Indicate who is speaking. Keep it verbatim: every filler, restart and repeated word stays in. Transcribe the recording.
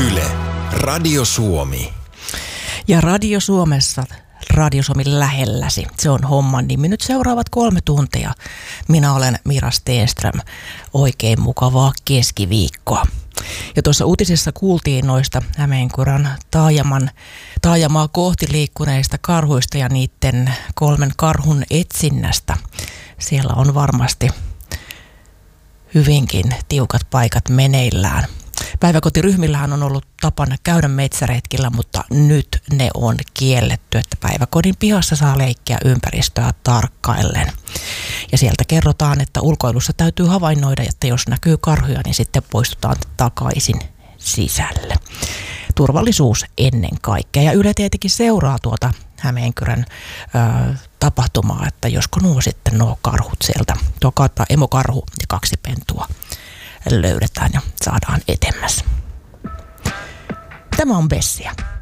Speaker 1: Yle, Radio Suomi.
Speaker 2: Ja Radio Suomessa, Radio Suomi lähelläsi. Se on homman nimi. Nyt seuraavat kolme tuntia. Minä olen Mira Stenström. Oikein mukavaa keskiviikkoa. Ja tuossa uutisessa kuultiin noista Hämeenkyrön taajaman, taajamaa kohti liikkuneista karhuista ja niiden kolmen karhun etsinnästä. Siellä on varmasti hyvinkin tiukat paikat meneillään. Päiväkotiryhmillähän on ollut tapana käydä metsäretkillä, mutta nyt ne on kielletty, että päiväkodin pihassa saa leikkiä ympäristöä tarkkaillen. Ja sieltä kerrotaan, että ulkoilussa täytyy havainnoida, että jos näkyy karhuja, niin sitten poistutaan takaisin sisälle. Turvallisuus ennen kaikkea. Ja Yle tietenkin seuraa tuota Hämeenkyrön ö, tapahtumaa, että josko nuo sitten nuo karhut sieltä, tuo emokarhu ja kaksi pentua löydetään ja saadaan etemmäs. Tämä on Bessia.